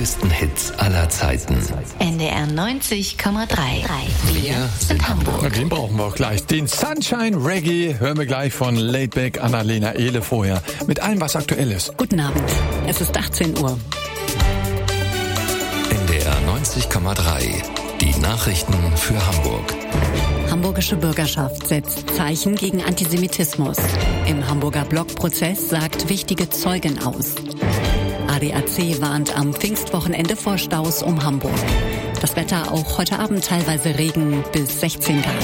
größten Hits aller Zeiten. NDR 90,3. Wir sind Hamburg. Na, den brauchen wir auch gleich. Den Sunshine Reggae hören wir gleich von Laidback, Annalena Ehle vorher. Mit allem, was aktuell ist. Guten Abend. Es ist 18 Uhr. NDR 90,3. Die Nachrichten für Hamburg. Hamburgische Bürgerschaft setzt Zeichen gegen Antisemitismus. Im Hamburger Blockprozess sagt wichtige Zeugen aus. ADAC warnt am Pfingstwochenende vor Staus um Hamburg. Das Wetter auch heute Abend teilweise Regen bis 16 Grad.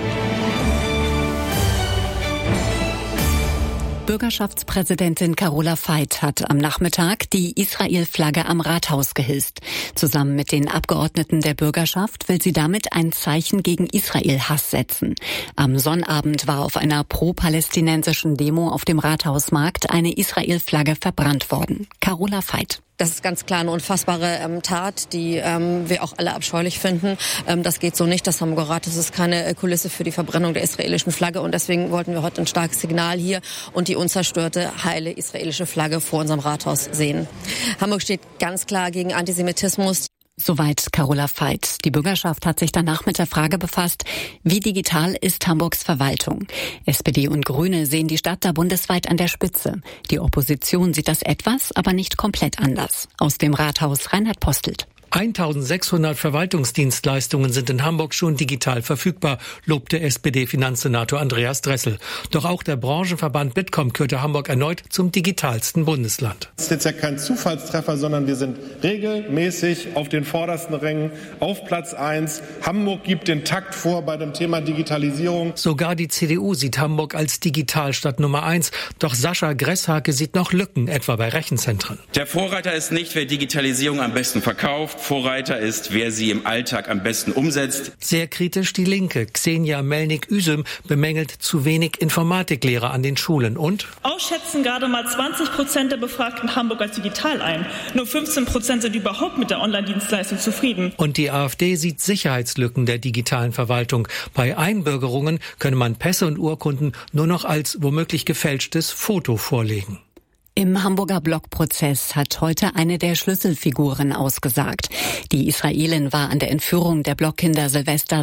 Bürgerschaftspräsidentin Carola Veit hat am Nachmittag die Israel-Flagge am Rathaus gehisst. Zusammen mit den Abgeordneten der Bürgerschaft will sie damit ein Zeichen gegen Israel-Hass setzen. Am Sonnabend war auf einer pro-palästinensischen Demo auf dem Rathausmarkt eine Israel-Flagge verbrannt worden. Carola Veit. Das ist ganz klar eine unfassbare Tat, die wir auch alle abscheulich finden. Das geht so nicht, das Hamburger Rathaus ist keine Kulisse für die Verbrennung der israelischen Flagge. Und deswegen wollten wir heute ein starkes Signal hier und die unzerstörte, heile israelische Flagge vor unserem Rathaus sehen. Hamburg steht ganz klar gegen Antisemitismus. Soweit Carola Veit. Die Bürgerschaft hat sich danach mit der Frage befasst, wie digital ist Hamburgs Verwaltung? SPD und Grüne sehen die Stadt da bundesweit an der Spitze. Die Opposition sieht das etwas, aber nicht komplett anders. Aus dem Rathaus Reinhard Postelt. 1600 Verwaltungsdienstleistungen sind in Hamburg schon digital verfügbar, lobte SPD-Finanzsenator Andreas Dressel. Doch auch der Branchenverband Bitkom kürte Hamburg erneut zum digitalsten Bundesland. Das ist jetzt ja kein Zufallstreffer, sondern wir sind regelmäßig auf den vordersten Rängen, auf Platz 1. Hamburg gibt den Takt vor bei dem Thema Digitalisierung. Sogar die CDU sieht Hamburg als Digitalstadt Nummer 1. Doch Sascha Gresshake sieht noch Lücken, etwa bei Rechenzentren. Der Vorreiter ist nicht, wer Digitalisierung am besten verkauft. Vorreiter ist, wer sie im Alltag am besten umsetzt. Sehr kritisch die Linke. Xenia Melnik-Üsüm bemängelt zu wenig Informatiklehrer an den Schulen und ausschätzen gerade mal 20% der Befragten Hamburg als digital ein. Nur 15% sind überhaupt mit der Online-Dienstleistung zufrieden. Und die AfD sieht Sicherheitslücken der digitalen Verwaltung. Bei Einbürgerungen könne man Pässe und Urkunden nur noch als womöglich gefälschtes Foto vorlegen. Im Hamburger Blockprozess hat heute eine der Schlüsselfiguren ausgesagt. Die Israelin war an der Entführung der Blockkinder Silvester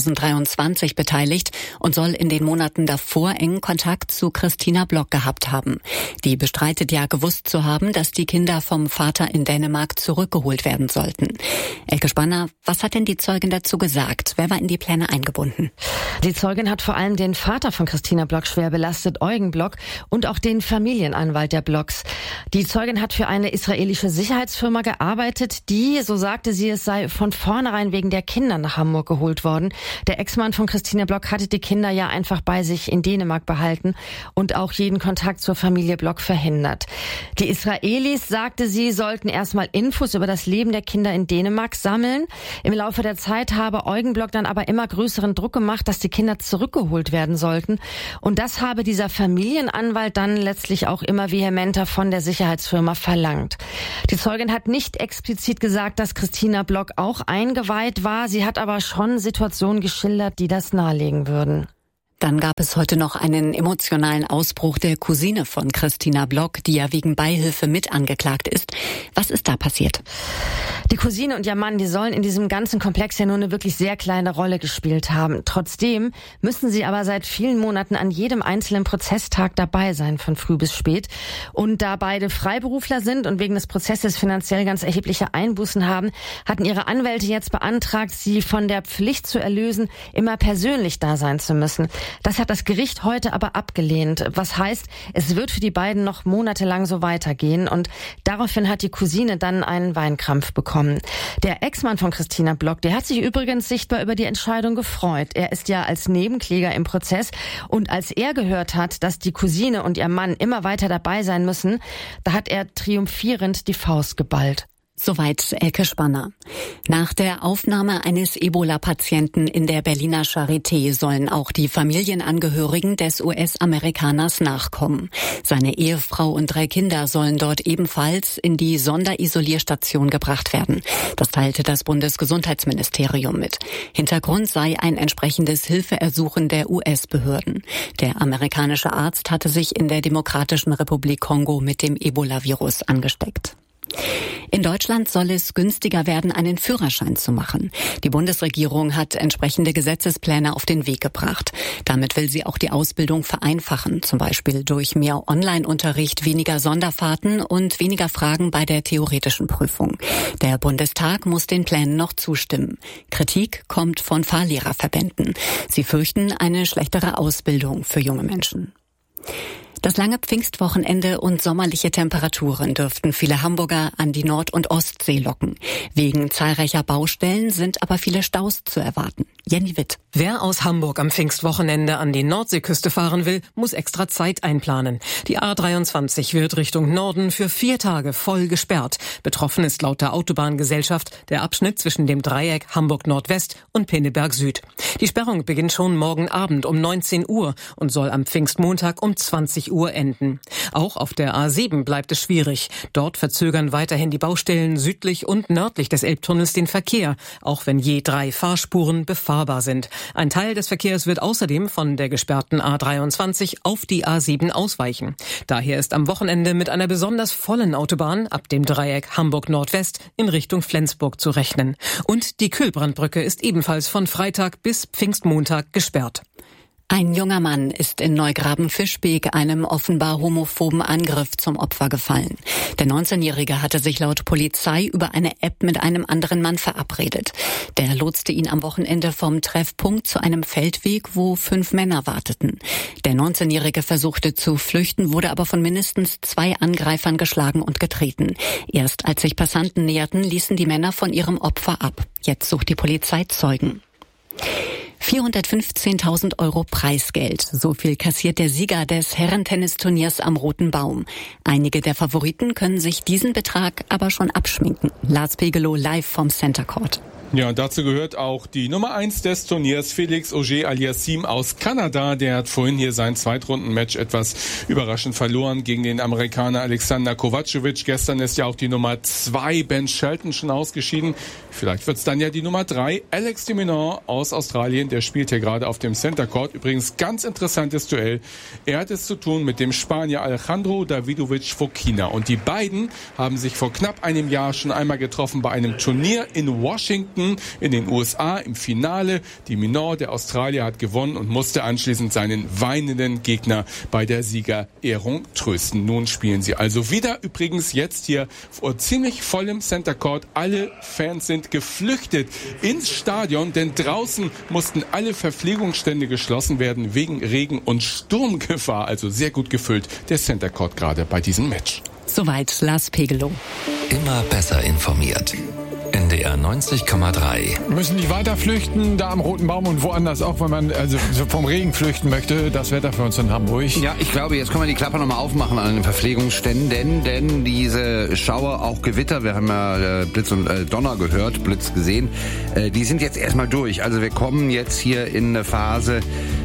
2023 beteiligt und soll in den Monaten davor engen Kontakt zu Christina Block gehabt haben. Die bestreitet ja gewusst zu haben, dass die Kinder vom Vater in Dänemark zurückgeholt werden sollten. Elke Spanner, was hat denn die Zeugin dazu gesagt? Wer war in die Pläne eingebunden? Die Zeugin hat vor allem den Vater von Christina Block schwer belastet, Eugen Block, und auch den Familienanwalt der Block. Die Zeugin hat für eine israelische Sicherheitsfirma gearbeitet, die, so sagte sie, es sei von vornherein wegen der Kinder nach Hamburg geholt worden. Der Ex-Mann von Christina Block hatte die Kinder ja einfach bei sich in Dänemark behalten und auch jeden Kontakt zur Familie Block verhindert. Die Israelis, sagte sie, sollten erstmal Infos über das Leben der Kinder in Dänemark sammeln. Im Laufe der Zeit habe Eugen Block dann aber immer größeren Druck gemacht, dass die Kinder zurückgeholt werden sollten. Und das habe dieser Familienanwalt dann letztlich auch immer vehement von der Sicherheitsfirma verlangt. Die Zeugin hat nicht explizit gesagt, dass Christina Block auch eingeweiht war. Sie hat aber schon Situationen geschildert, die das nahelegen würden. Dann gab es heute noch einen emotionalen Ausbruch der Cousine von Christina Block, die ja wegen Beihilfe mit angeklagt ist. Was ist da passiert? Die Cousine und ihr Mann, die sollen in diesem ganzen Komplex ja nur eine wirklich sehr kleine Rolle gespielt haben. Trotzdem müssen sie aber seit vielen Monaten an jedem einzelnen Prozesstag dabei sein, von früh bis spät. Und da beide Freiberufler sind und wegen des Prozesses finanziell ganz erhebliche Einbußen haben, hatten ihre Anwälte jetzt beantragt, sie von der Pflicht zu erlösen, immer persönlich da sein zu müssen. Das hat das Gericht heute aber abgelehnt. Was heißt, es wird für die beiden noch monatelang so weitergehen. Und daraufhin hat die Cousine dann einen Weinkrampf bekommen. Der Ex-Mann von Christina Block, der hat sich übrigens sichtbar über die Entscheidung gefreut. Er ist ja als Nebenkläger im Prozess. Und als er gehört hat, dass die Cousine und ihr Mann immer weiter dabei sein müssen, da hat er triumphierend die Faust geballt. Soweit Elke Spanner. Nach der Aufnahme eines Ebola-Patienten in der Berliner Charité sollen auch die Familienangehörigen des US-Amerikaners nachkommen. Seine Ehefrau und 3 Kinder sollen dort ebenfalls in die Sonderisolierstation gebracht werden. Das teilte das Bundesgesundheitsministerium mit. Hintergrund sei ein entsprechendes Hilfeersuchen der US-Behörden. Der amerikanische Arzt hatte sich in der Demokratischen Republik Kongo mit dem Ebola-Virus angesteckt. In Deutschland soll es günstiger werden, einen Führerschein zu machen. Die Bundesregierung hat entsprechende Gesetzespläne auf den Weg gebracht. Damit will sie auch die Ausbildung vereinfachen, zum Beispiel durch mehr Online-Unterricht, weniger Sonderfahrten und weniger Fragen bei der theoretischen Prüfung. Der Bundestag muss den Plänen noch zustimmen. Kritik kommt von Fahrlehrerverbänden. Sie fürchten eine schlechtere Ausbildung für junge Menschen. Das lange Pfingstwochenende und sommerliche Temperaturen dürften viele Hamburger an die Nord- und Ostsee locken. Wegen zahlreicher Baustellen sind aber viele Staus zu erwarten. Jenny Witt. Wer aus Hamburg am Pfingstwochenende an die Nordseeküste fahren will, muss extra Zeit einplanen. Die A23 wird Richtung Norden für 4 Tage voll gesperrt. Betroffen ist laut der Autobahngesellschaft der Abschnitt zwischen dem Dreieck Hamburg-Nordwest und Pinneberg-Süd. Die Sperrung beginnt schon morgen Abend um 19 Uhr und soll am Pfingstmontag um 20 Uhr enden. Auch auf der A7 bleibt es schwierig. Dort verzögern weiterhin die Baustellen südlich und nördlich des Elbtunnels den Verkehr, auch wenn je 3 Fahrspuren befahrbar sind. Ein Teil des Verkehrs wird außerdem von der gesperrten A23 auf die A7 ausweichen. Daher ist am Wochenende mit einer besonders vollen Autobahn ab dem Dreieck Hamburg-Nordwest in Richtung Flensburg zu rechnen. Und die Kühlbrandbrücke ist ebenfalls von Freitag bis Pfingstmontag gesperrt. Ein junger Mann ist in Neugraben-Fischbeek einem offenbar homophoben Angriff zum Opfer gefallen. Der 19-Jährige hatte sich laut Polizei über eine App mit einem anderen Mann verabredet. Der lotste ihn am Wochenende vom Treffpunkt zu einem Feldweg, wo 5 Männer warteten. Der 19-Jährige versuchte zu flüchten, wurde aber von mindestens 2 Angreifern geschlagen und getreten. Erst als sich Passanten näherten, ließen die Männer von ihrem Opfer ab. Jetzt sucht die Polizei Zeugen. 415.000 € Preisgeld. So viel kassiert der Sieger des Herrentennisturniers am Roten Baum. Einige der Favoriten können sich diesen Betrag aber schon abschminken. Lars Pegelow live vom Center Court. Ja, und dazu gehört auch die Nummer 1 des Turniers, Felix Auger-Aliassime aus Kanada. Der hat vorhin hier sein Zweitrunden-Match etwas überraschend verloren gegen den Amerikaner Alexander Kovacevic. Gestern ist ja auch die Nummer 2, Ben Shelton, schon ausgeschieden. Vielleicht wird's dann ja die Nummer 3, Alex de Minaur aus Australien. Der spielt hier gerade auf dem Center Court. Übrigens ganz interessantes Duell. Er hat es zu tun mit dem Spanier Alejandro Davidovich Fokina. Und die beiden haben sich vor knapp einem Jahr schon einmal getroffen bei einem Turnier in Washington in den USA im Finale. Die Minaur, der Australier, hat gewonnen und musste anschließend seinen weinenden Gegner bei der Siegerehrung trösten. Nun spielen sie also wieder. Übrigens jetzt hier vor ziemlich vollem Center Court. Alle Fans sind geflüchtet ins Stadion, denn draußen mussten alle Verpflegungsstände geschlossen werden wegen Regen- und Sturmgefahr. Also sehr gut gefüllt der Center Court gerade bei diesem Match. Soweit Lars Pegelow. Immer besser informiert. NDR 90,3. Müssen nicht weiter flüchten, da am Roten Baum und woanders auch, wenn man also so vom Regen flüchten möchte. Das Wetter für uns in Hamburg. Ja, ich glaube, jetzt können wir die Klappe nochmal aufmachen an den Verpflegungsständen, denn diese Schauer, auch Gewitter, wir haben ja Blitz und Donner gehört, Blitz gesehen, die sind jetzt erstmal durch. Also wir kommen jetzt hier in eine Phase,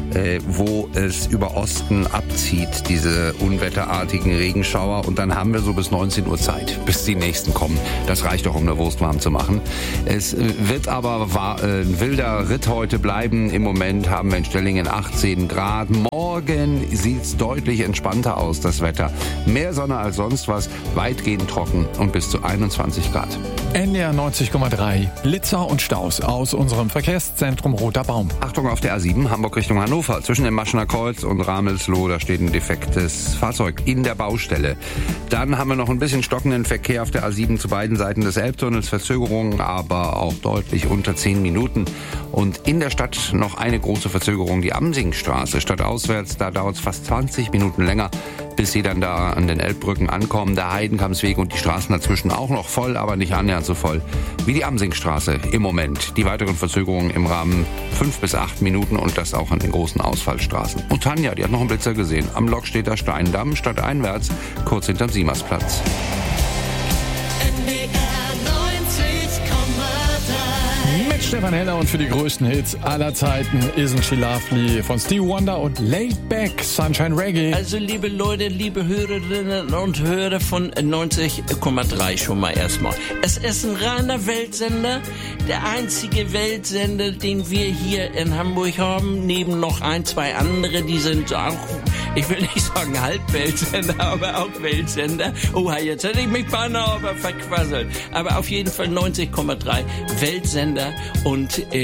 wo es über Osten abzieht, diese unwetterartigen Regenschauer, und dann haben wir so bis 19 Uhr Zeit, bis die nächsten kommen. Das reicht doch, um eine Wurst warm zu machen. Es wird aber ein wilder Ritt heute bleiben. Im Moment haben wir in Stellingen 18 Grad. Morgen sieht's deutlich entspannter aus, das Wetter. Mehr Sonne als sonst was, weitgehend trocken und bis zu 21 Grad. NDR 90,3. Blitzer und Staus aus unserem Verkehrszentrum Roter Baum. Achtung auf der A7, Hamburg Richtung Hannover. Zwischen dem Maschener Kreuz und Ramelsloh, da steht ein defektes Fahrzeug in der Baustelle. Dann haben wir noch ein bisschen stockenden Verkehr auf der A7 zu beiden Seiten des Elbtunnels. Verzögerungen, aber auch deutlich unter 10 Minuten. Und in der Stadt noch eine große Verzögerung, die Amsingstraße. Stadtauswärts, da dauert es fast 20 Minuten länger, bis Sie dann da an den Elbbrücken ankommen. Der Heidenkampsweg und die Straßen dazwischen auch noch voll, aber nicht annähernd so voll wie die Amsingstraße im Moment. Die weiteren Verzögerungen im Rahmen 5 bis 8 Minuten und das auch an den großen Ausfallstraßen. Und Tanja, die hat noch einen Blitzer gesehen. Am Lokstädter Steindamm, stadteinwärts, kurz hinterm Siemersplatz. Stefan Heller und für die größten Hits aller Zeiten Isn't She Lovely von Stevie Wonder und Laid Back, Sunshine Reggae. Also liebe Leute, liebe Hörerinnen und Hörer von 90,3 schon mal erstmal. Es ist ein reiner Weltsender, der einzige Weltsender, den wir hier in Hamburg haben, neben noch ein, zwei andere, die sind auch, ich will nicht sagen Halbweltsender, aber auch Weltsender. Oha, jetzt hätte ich mich beinahe aber verquasselt. Aber auf jeden Fall 90,3 Weltsender und